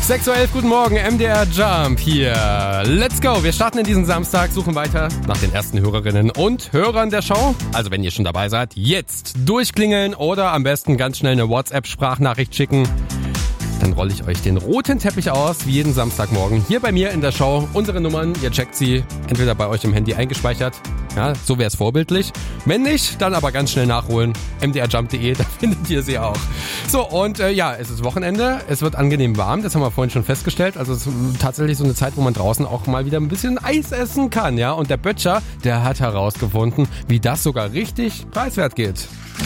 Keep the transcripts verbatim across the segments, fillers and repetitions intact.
sechs Uhr elf, guten Morgen, M D R Jump hier. Let's go, wir starten in diesen Samstag, suchen weiter nach den ersten Hörerinnen und Hörern der Show. Also wenn ihr schon dabei seid, jetzt durchklingeln oder am besten ganz schnell eine WhatsApp-Sprachnachricht schicken. Dann rolle ich euch den roten Teppich aus, wie jeden Samstagmorgen, hier bei mir in der Show. Unsere Nummern, ihr checkt sie, entweder bei euch im Handy eingespeichert, ja, so wäre es vorbildlich. Wenn nicht, dann aber ganz schnell nachholen, m d r jump punkt d e, da findet ihr sie auch. So, und äh, ja, es ist Wochenende, es wird angenehm warm, das haben wir vorhin schon festgestellt. Also es ist tatsächlich so eine Zeit, wo man draußen auch mal wieder ein bisschen Eis essen kann, ja. Und der Böttcher, der hat herausgefunden, wie das sogar richtig preiswert geht.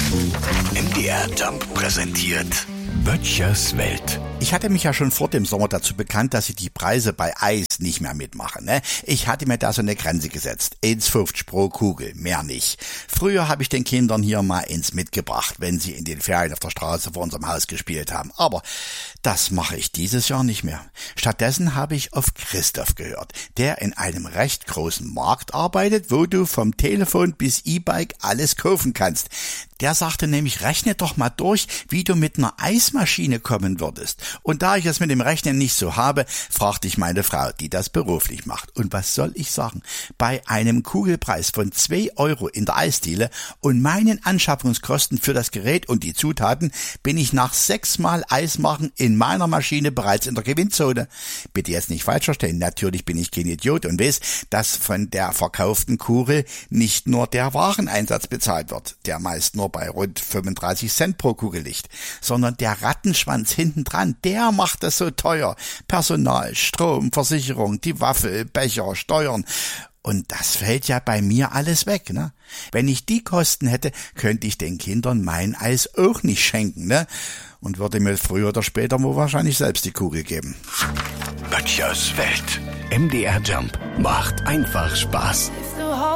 M D R Jump präsentiert Böttchers Welt. Ich hatte mich ja schon vor dem Sommer dazu bekannt, dass ich die Preise bei Eis nicht mehr mitmache. Ne? Ich hatte mir da so eine Grenze gesetzt. eins fünfzig pro Kugel, mehr nicht. Früher habe ich den Kindern hier mal eins mitgebracht, wenn sie in den Ferien auf der Straße vor unserem Haus gespielt haben. Aber das mache ich dieses Jahr nicht mehr. Stattdessen habe ich auf Christoph gehört, der in einem recht großen Markt arbeitet, wo du vom Telefon bis E-Bike alles kaufen kannst. Der sagte nämlich, rechne doch mal durch, wie du mit einer Eismaschine kommen würdest. Und da ich es mit dem Rechnen nicht so habe, fragte ich meine Frau, die das beruflich macht. Und was soll ich sagen? Bei einem Kugelpreis von zwei Euro in der Eisdiele und meinen Anschaffungskosten für das Gerät und die Zutaten bin ich nach sechsmal Eismachen in meiner Maschine bereits in der Gewinnzone. Bitte jetzt nicht falsch verstehen, natürlich bin ich kein Idiot und weiß, dass von der verkauften Kugel nicht nur der Wareneinsatz bezahlt wird, der meist nur bei rund fünfunddreißig Cent pro Kugel liegt, sondern der Rattenschwanz hinten dran, der macht das so teuer. Personal, Strom, Versicherung, die Waffel, Becher, Steuern. Und das fällt ja bei mir alles weg, ne? Wenn ich die Kosten hätte, könnte ich den Kindern mein Eis auch nicht schenken, ne? Und würde mir früher oder später wohl wahrscheinlich selbst die Kugel geben. Böttchers Welt. M D R Jump macht einfach Spaß.